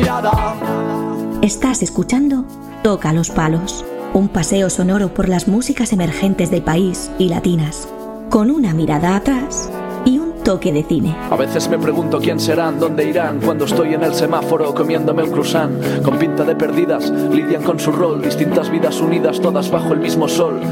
mirada. Estás escuchando Toca los Palos, un paseo sonoro por las músicas emergentes del país y latinas, con una mirada atrás y un toque de cine. A veces me pregunto quién serán, dónde irán, cuando estoy en el semáforo comiéndome el croissant. Con pinta de perdidas, lidian con su rol, distintas vidas unidas, todas bajo el mismo sol.